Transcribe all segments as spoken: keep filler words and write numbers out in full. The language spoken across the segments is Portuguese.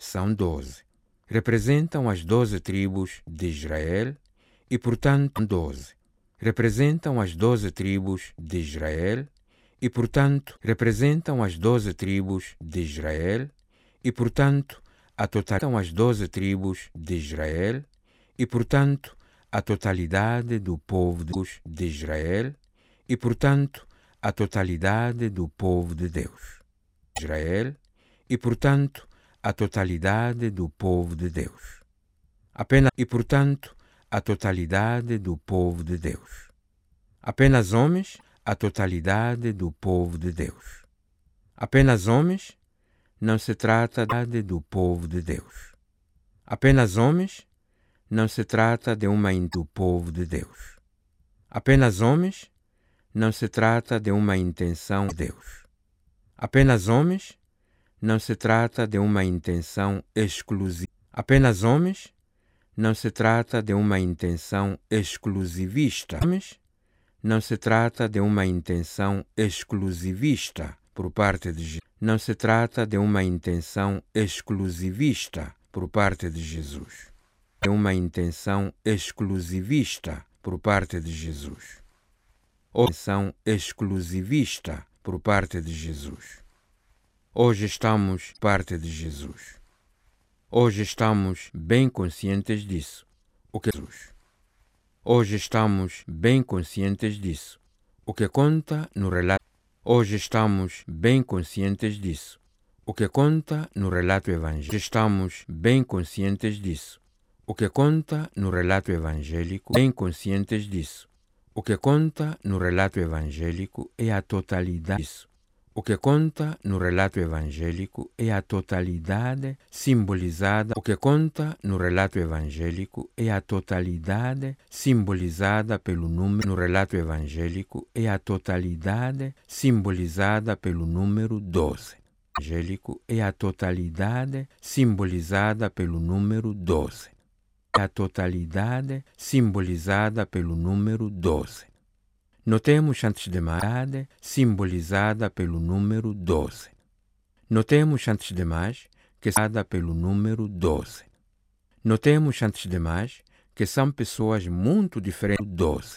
são doze. Representam as doze tribos de Israel e, portanto, doze. Representam as doze tribos de Israel e, portanto, representam as doze tribos de Israel e, portanto, a totalidade as doze tribos de Israel e, portanto, a totalidade do povo de Israel e, portanto, a totalidade do povo de Deus. Israel e, portanto, a totalidade do povo de Deus. Apenas e, portanto, a totalidade do povo de Deus. Apenas homens, a totalidade do povo de Deus. Apenas homens, não se trata do povo de Deus. Apenas homens, não se trata de uma do povo de Deus. Apenas homens, não se trata de uma intenção de Deus. Apenas homens, não se trata de uma intenção exclusiva. Apenas homens, não se trata de uma intenção exclusivista. Homens, não se trata de uma intenção exclusivista por parte de Jesus. Não se trata de uma intenção exclusivista por parte de Jesus. É uma intenção exclusivista por parte de Jesus. Ou intenção exclusivista por parte de Jesus. Hoje estamos parte de Jesus. Hoje estamos bem conscientes disso. O que Jesus. Hoje estamos bem conscientes disso. O que conta no relato. Hoje estamos bem conscientes disso. O que conta no relato evangélico. Estamos bem conscientes disso. O que conta no relato evangélico. Bem conscientes disso. O que conta no relato evangélico é a totalidade disso. O que conta no relato evangélico é a totalidade simbolizada. O que conta no relato evangélico é a totalidade simbolizada pelo número. No relato evangélico é a totalidade simbolizada pelo número doze. O evangélico é a totalidade simbolizada pelo número doze. A totalidade simbolizada pelo número doze. Notemos antes de mais, simbolizada pelo número doze. Notemos antes de mais que simbolizada pelo número doze. Notemos antes de mais que são pessoas muito diferentes. doze.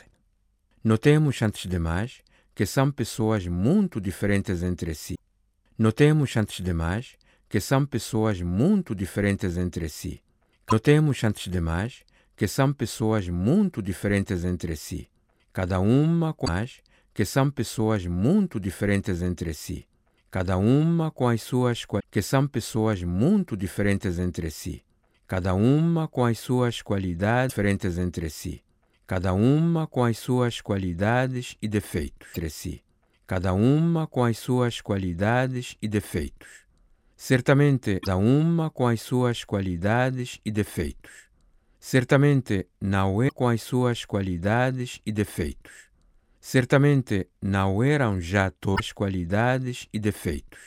Notemos antes de mais que são pessoas muito diferentes entre si. Notemos antes de mais que são pessoas muito diferentes entre si. Notemos antes de mais que são pessoas muito diferentes entre si. Cada uma com as que são pessoas muito diferentes entre si. Cada uma com as suas que são pessoas muito diferentes entre si. Cada uma com as suas qualidades diferentes entre si. Cada uma com as suas qualidades e defeitos entre si. Cada uma com as suas qualidades e defeitos. Certamente, cada uma com as suas qualidades e defeitos. Certamente não é com as suas qualidades e defeitos. Certamente não eram já todas as qualidades e defeitos.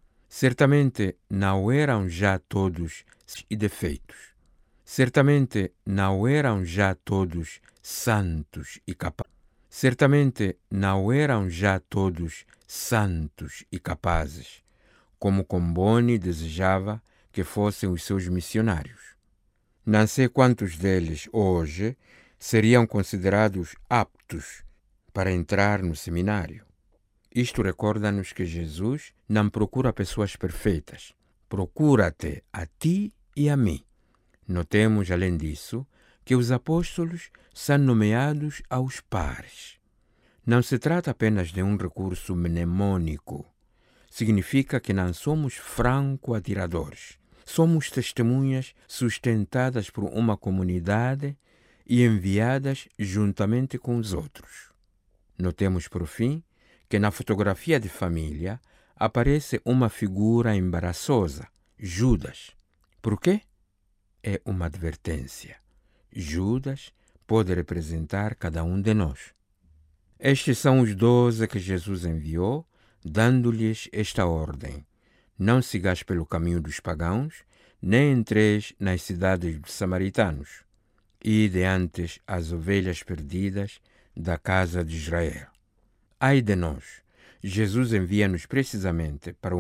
Certamente não eram já todos e defeitos. Certamente não eram já todos santos e capazes. Certamente não eram já todos santos e capazes, como Comboni desejava que fossem os seus missionários. Não sei quantos deles hoje seriam considerados aptos para entrar no seminário. Isto recorda-nos que Jesus não procura pessoas perfeitas, procura-te a ti e a mim. Notemos, além disso, que os apóstolos são nomeados aos pares. Não se trata apenas de um recurso mnemônico. Significa que não somos franco-atiradores. Somos testemunhas sustentadas por uma comunidade e enviadas juntamente com os outros. Notemos, por fim, que na fotografia de família aparece uma figura embaraçosa, Judas. Por quê? É uma advertência. Judas pode representar cada um de nós. Estes são os doze que Jesus enviou, dando-lhes esta ordem. Não sigais pelo caminho dos pagãos, nem entreis nas cidades dos samaritanos. Ide antes as ovelhas perdidas da casa de Israel. Ai de nós! Jesus envia-nos precisamente para o